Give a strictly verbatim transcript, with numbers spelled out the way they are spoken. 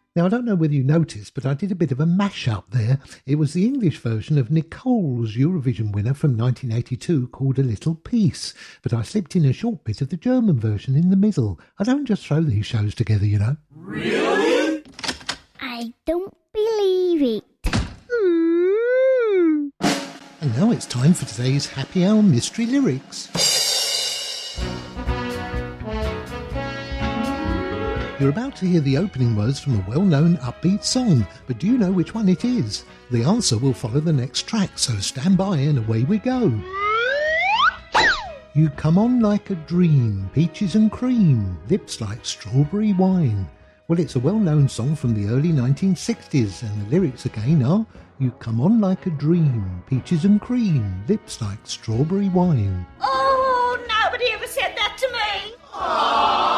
Now, I don't know whether you noticed, but I did a bit of a mash-up there. It was the English version of Nicole's Eurovision winner from nineteen eighty-two called A Little Peace, but I slipped in a short bit of the German version in the middle. I don't just throw these shows together, you know. Really? I don't believe it. And now it's time for today's Happy Hour Mystery Lyrics. You're about to hear the opening words from a well-known upbeat song, but do you know which one it is? The answer will follow the next track, so stand by and away we go. You come on like a dream, peaches and cream, lips like strawberry wine. Well, it's a well-known song from the early nineteen sixties, and the lyrics again are, you come on like a dream, peaches and cream, lips like strawberry wine. Oh, nobody ever said that to me. Aww.